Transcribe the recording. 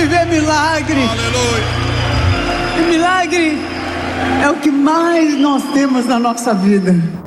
viver milagre. Aleluia. E milagre é o que mais nós temos na nossa vida.